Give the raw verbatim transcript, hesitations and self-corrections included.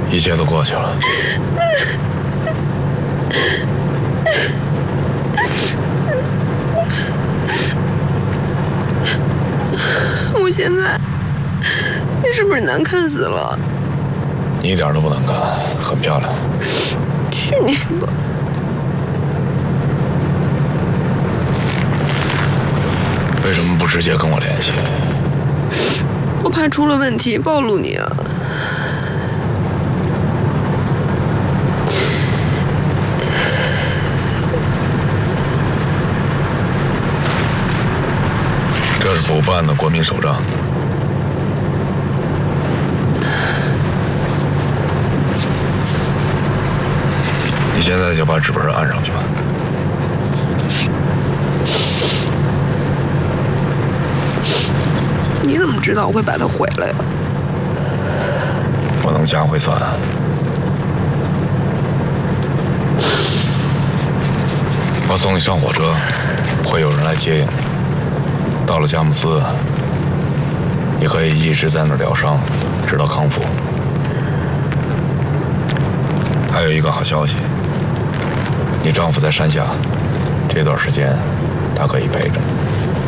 一切都过去了。 我现在，你是不是难看死了？ 你一点都不难看，很漂亮。 去你的！ 为什么不直接跟我联系？ 我怕出了问题暴露你啊。 这是补办的国民手账。你现在就把指纹按上去吧。 你怎么知道我会把它毁了呀？ 我能加会算。我送你上火车，会有人来接应你。到了佳木斯，你可以一直在那儿疗伤，直到康复。还有一个好消息，你丈夫在山下，这段时间他可以陪着你。